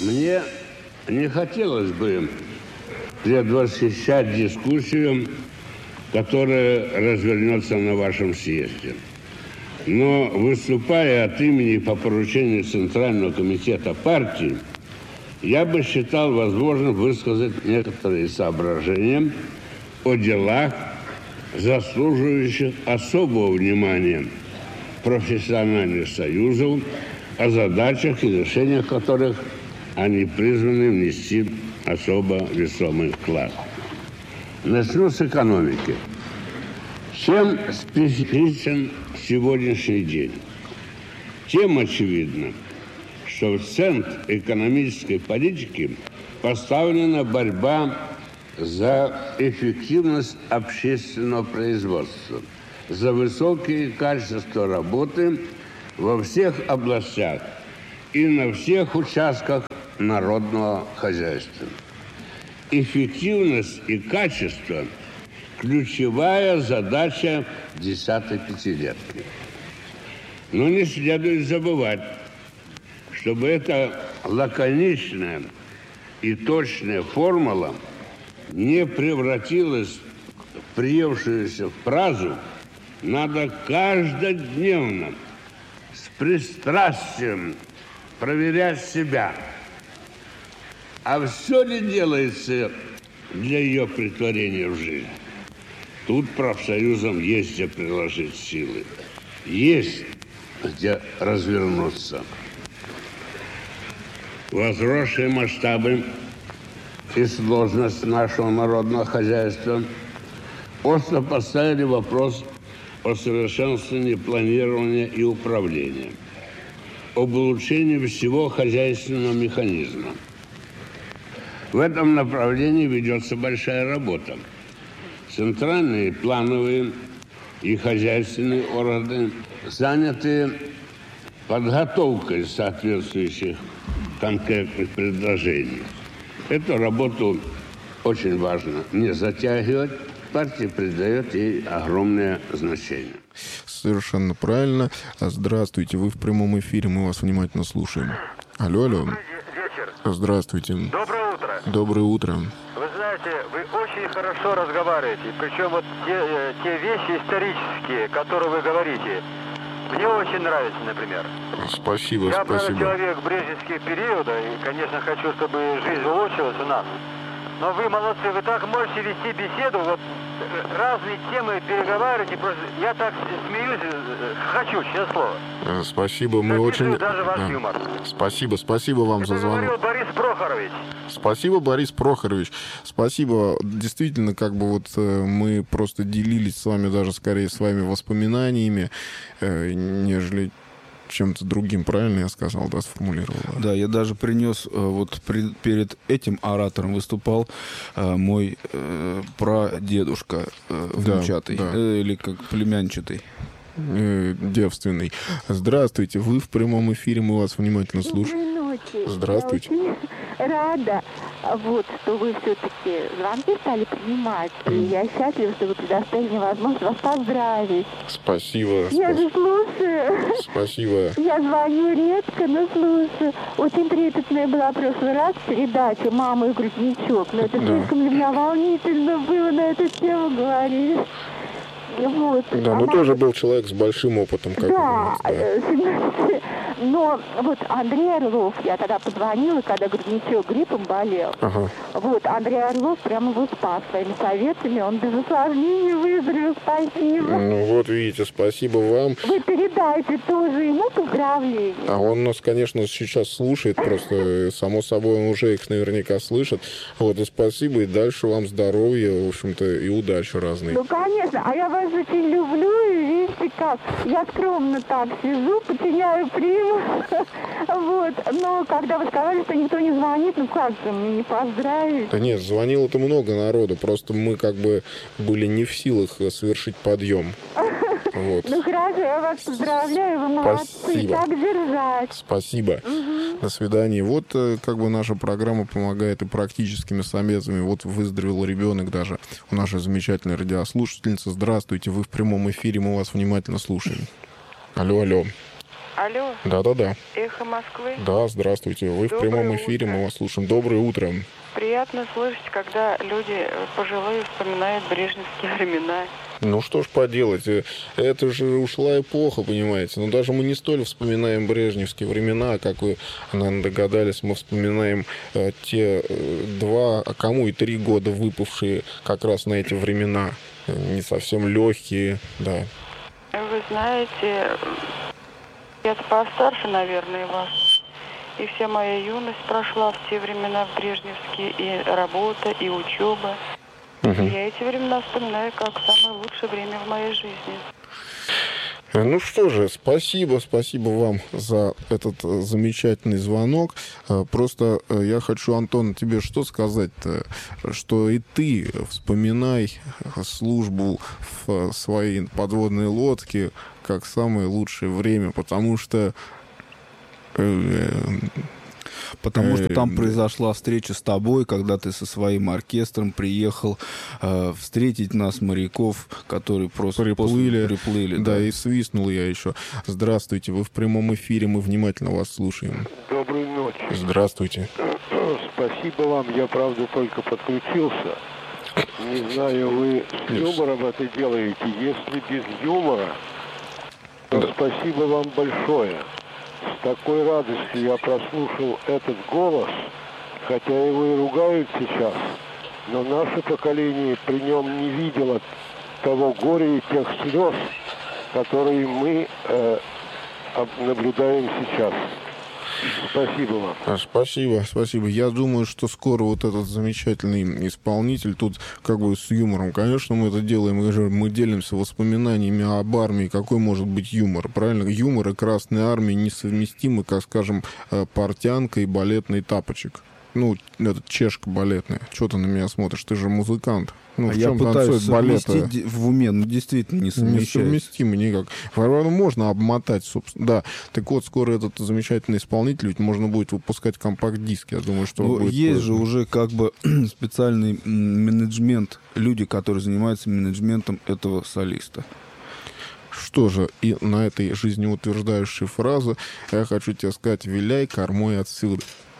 Мне не хотелось бы предвосхищать дискуссию, которая развернется на вашем съезде. Но, выступая от имени по поручению Центрального комитета партии, я бы считал возможным высказать некоторые соображения о делах, заслуживающих особого внимания профессиональных союзов, о задачах и решениях которых они призваны внести особо весомый вклад. Начну с экономики. Чем специфичен сегодняшний день? Тем очевидно, что в центр экономической политики поставлена борьба за эффективность общественного производства, за высокие качества работы во всех областях и на всех участках народного хозяйства. Эффективность и качество – ключевая задача 10-й пятилетки. Но не следует забывать, чтобы эта лаконичная и точная формула не превратилась в приевшуюся фразу, надо каждодневно с пристрастием проверять себя. А все ли делается для ее претворения в жизнь? Тут профсоюзам есть где приложить силы, есть где развернуться. Возросшие масштабы и сложность нашего народного хозяйства остро поставили вопрос о совершенствовании планирования и управления, об улучшении всего хозяйственного механизма. В этом направлении ведется большая работа. Центральные плановые и хозяйственные органы заняты подготовкой соответствующих конкретных предложений. Эту работу очень важно не затягивать. Партия придает ей огромное значение. Совершенно правильно. Здравствуйте, вы в прямом эфире, мы вас внимательно слушаем. Алло. Добрый вечер. Здравствуйте. Доброе утро. Доброе утро. Вы знаете, вы очень хорошо разговариваете. Причем вот те вещи исторические, которые вы говорите, мне очень нравятся, например. Спасибо. Я, правда, человек брежневских периода, и, конечно, хочу, чтобы жизнь улучшилась у нас. Но вы молодцы, вы так можете вести беседу, вот разные темы переговариваете, просто я так смеюсь, хочу, честное слово. Спасибо, мы очень... Даже ваш юмор. Спасибо вам за звонок. Это говорил Борис Прохорович. Спасибо, Борис Прохорович. Спасибо. Действительно, как бы вот мы просто делились с вами даже скорее своими воспоминаниями, нежели чем-то другим, правильно я сказал, да, сформулировал? Да, я даже принес, вот перед этим оратором выступал мой прадедушка внучатый, да. Или как племянчатый. Девственный. Здравствуйте, вы в прямом эфире, мы вас внимательно слушаем. Здравствуйте. Я очень рада, вот, что вы все-таки звонки стали принимать. И я счастлива, что вы предоставили мне возможность вас поздравить. Спасибо. Я же слушаю. Спасибо. Я звоню редко, но слушаю. Очень трепетная была в прошлый раз передача «Мама и грудничок». Но это слишком для меня волнительно было на эту тему говорить. Вот. Да, ну тоже был человек с большим опытом, как да, да. Но вот Андрей Орлов, я тогда позвонила, когда грудничок гриппом болел. Ага. Вот, Андрей Орлов прямо его спас своими советами, он без осложнений выздоровел, спасибо. Ну вот видите, спасибо вам. Вы передайте тоже ему поздравления. А он нас, конечно, сейчас слушает, просто, само собой, он уже их наверняка слышит. Вот, и спасибо, и дальше вам здоровья, в общем-то, и удачи разной. Ну, конечно, а я вас очень люблю, и видите как, я скромно так сижу, подчиняю приму, вот, но когда вы сказали, что никто не звонит, ну как же мне не поздравить? Да нет, звонило-то много народу, просто мы как бы были не в силах совершить подъем. Вот. Ну хорошо, я вас поздравляю, вы молодцы, Спасибо. так держать. Спасибо. До свидания. Вот как бы наша программа помогает и практическими советами. Вот выздоровел ребенок даже у нашей замечательной радиослушательницы. Здравствуйте, вы в прямом эфире, мы вас внимательно слушаем. Алло. Алло, Да-да-да. Эхо Москвы. Да, здравствуйте. Вы в Доброе прямом эфире, утро. мы вас слушаем. Доброе утро. Приятно слышать, когда люди пожилые вспоминают брежневские времена. Ну что ж поделать, это же ушла эпоха, понимаете. Но даже мы не столь вспоминаем брежневские времена, как вы, наверное, догадались, мы вспоминаем те 2, а кому и 3 года выпавшие как раз на эти времена. Не совсем легкие, да. Вы знаете, я постарше, наверное, вас. И вся моя юность прошла в те времена в брежневские, и работа, и учеба. Я эти времена вспоминаю как самое лучшее время в моей жизни. Ну что же, спасибо вам за этот замечательный звонок. Просто я хочу, Антон, тебе что сказать-то? Что и ты вспоминай службу в своей подводной лодке как самое лучшее время, потому что там произошла встреча с тобой, когда ты со своим оркестром приехал встретить нас, моряков, которые просто приплыли. Да, и свистнул я еще. Здравствуйте, вы в прямом эфире, мы внимательно вас слушаем. Доброй ночи. Здравствуйте. Спасибо вам, я, правда, только подключился. Не знаю, вы с юмором это делаете. Если без юмора, то спасибо вам большое. С такой радостью я прослушал этот голос, хотя его и ругают сейчас, но наше поколение при нем не видело того горя и тех слез, которые мы наблюдаем сейчас. Спасибо вам. Спасибо. Я думаю, что скоро вот этот замечательный исполнитель тут как бы с юмором. Конечно, мы это делаем, мы делимся воспоминаниями об армии. Какой может быть юмор? Правильно? Юмор и Красной армии несовместимы, как, скажем, портянка и балетный тапочек. Ну, этот чешка балетная. Что ты на меня смотришь? Ты же музыкант. Ну, я пытаюсь совместить в уме, но действительно не совмещается. Несовместимо никак. Можно обмотать, собственно. Да. Так вот, скоро этот замечательный исполнитель, ведь можно будет выпускать компакт-диски. Я думаю, что... будет есть же уже как бы специальный менеджмент, люди, которые занимаются менеджментом этого солиста. Что же, и на этой жизнеутверждающей фразе я хочу тебе сказать: виляй кормой отсюда.